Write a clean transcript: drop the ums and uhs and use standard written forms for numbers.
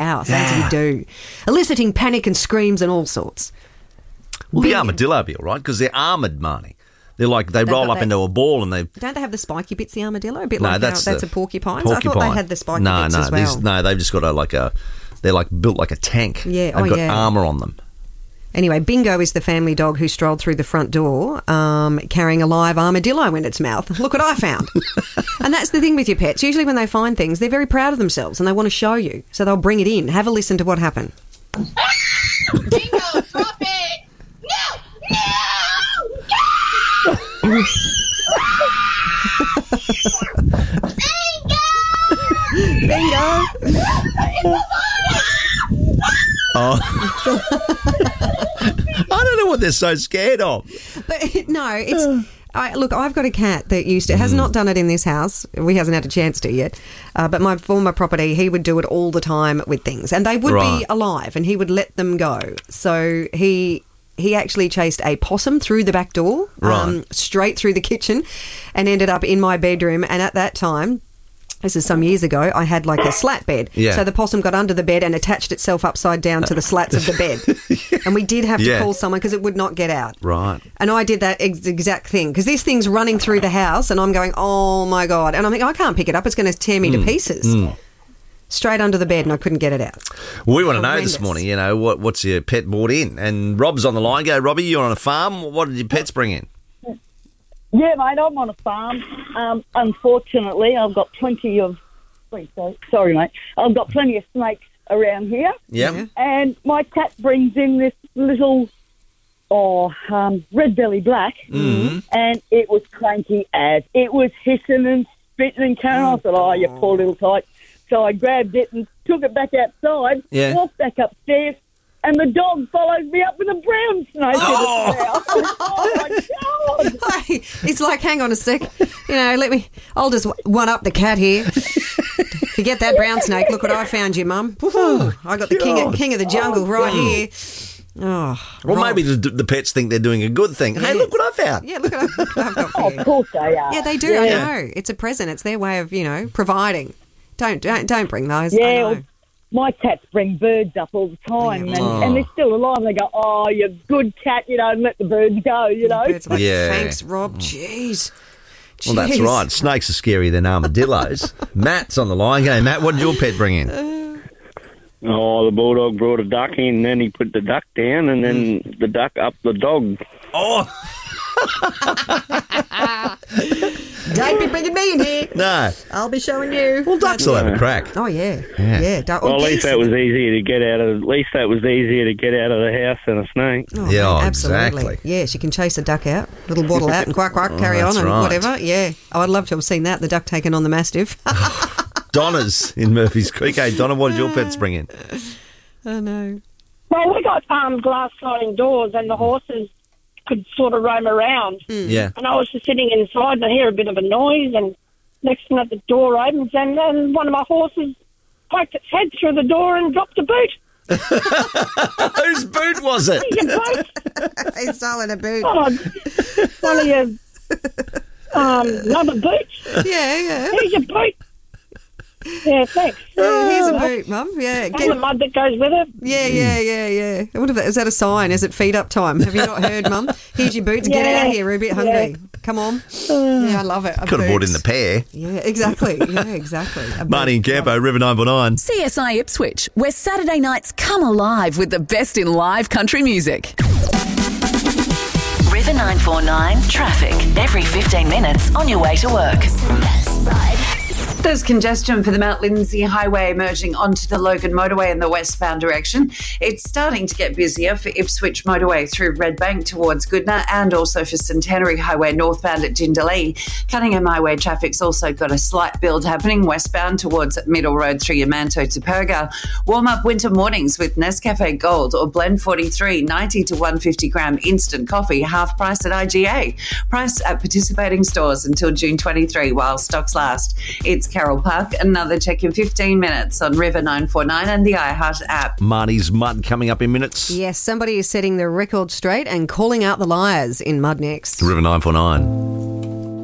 house, as you do, eliciting panic and screams and all sorts. Well, the armadillo will be all right because they're armoured, Marnie. They're like, they roll up into a ball and they... Don't they have the spiky bits, the armadillo? A bit No, like that's that's a porcupine. I thought they had the spiky bits as well. No, they've just got they're like built like a tank. Yeah, They've got armour on them. Anyway, Bingo is the family dog who strolled through the front door carrying a live armadillo in its mouth. Look what I found. And that's the thing with your pets. Usually when they find things, they're very proud of themselves and they want to show you. So they'll bring it in. Have a listen to what happened. Bingo, drop it! No! Bingo! Oh. I don't know what they're so scared of. But no, it's... Look, I've got a cat that has not done it in this house. We hasn't had a chance to yet. But my former property, he would do it all the time with things. And they would be alive and he would let them go. So he actually chased a possum through the back door, straight through the kitchen and ended up in my bedroom. And at that time... This is some years ago. I had like a slat bed. Yeah. So the possum got under the bed and attached itself upside down to the slats of the bed. And we did have to call someone because it would not get out. Right. And I did that exact thing because this thing's running through the house and I'm going, oh, my God. And I'm thinking, I can't pick it up. It's going to tear me to pieces. Straight under the bed and I couldn't get it out. Well, we want to know this morning, what's your pet brought in? And Rob's on the line. Go, Robbie, you're on a farm. What did your pets bring in? Yeah, mate, I'm on a farm. Unfortunately, I've got plenty of... Sorry, mate. I've got plenty of snakes around here. Yeah. And my cat brings in this little red belly black, and it was cranky as. It was hissing and spitting and carrying on. I thought, you poor little tyke. So I grabbed it and took it back outside, walked back upstairs, and the dog followed me up with a brown snake in its mouth. Oh, my God. It's like, hang on a sec. I'll just one-up the cat here. Forget that brown snake. Look what I found you, Mum. I got the king of the jungle right here. Oh, well, maybe the pets think they're doing a good thing. Hey, look what I found. Yeah, look what I've got for you. Of course they are. Yeah, they do. Yeah. I know. It's a present. It's their way of, providing. Don't bring those. Yeah. I know. My cats bring birds up all the time, and they're still alive. They go, oh, you're a good cat, and let the birds go, Birds are like, thanks, Rob. Jeez. Well, that's right. Snakes are scarier than armadillos. Matt's on the line. Hey, Matt, what did your pet bring in? The bulldog brought a duck in, and then he put the duck down, and then the duck up the dog. Oh! Don't be bringing me in here. No. I'll be showing you. Well, ducks will have a crack. Oh, yeah. Yeah. Well, at least that was easier to get out of. At least that was easier to get out of the house than a snake. Oh, man, absolutely. Exactly. Yeah, she can chase a duck out, little waddle out and quack, carry on and whatever. Yeah. Oh, I'd love to have seen that, the duck taking on the mastiff. Donna's in Murphy's Creek. Hey, Donna, what did your pets bring in? Oh, no. Well, we got glass sliding doors and the horses could sort of roam around. Yeah. And I was just sitting inside and I hear a bit of a noise and next thing the door opens and then one of my horses poked its head through the door and dropped a boot. Whose boot was it? He's stolen a boot. Oh, one of your rubber boots. Yeah. Here's your boot. Yeah, thanks. Here's a boot, Mum. Yeah. And the mud that goes with it. Yeah. I wonder if is that a sign? Is it feed up time? Have you not heard, Mum? Here's your boots. Get out here. We're a bit hungry. Come on. I love it. Could have bought in the pair. Yeah, exactly. Marnie and Campo, River 949. CSI Ipswich, where Saturday nights come alive with the best in live country music. River 949 traffic every 15 minutes on your way to work. There's congestion for the Mount Lindesay Highway emerging onto the Logan Motorway in the westbound direction. It's starting to get busier for Ipswich Motorway through Redbank towards Goodna and also for Centenary Highway northbound at Jindalee. Cunningham Highway traffic's also got a slight build happening westbound towards Middle Road through Yamanto to Perga. Warm up winter mornings with Nescafe Gold or Blend 43, 90 to 150 gram instant coffee, half price at IGA. Priced at participating stores until June 23 while stocks last. It's Carroll Park. Another check in 15 minutes on River 949 and the iHeart app. Marnie's Mud coming up in minutes. Yes, somebody is setting the record straight and calling out the liars in Mud next. River 949.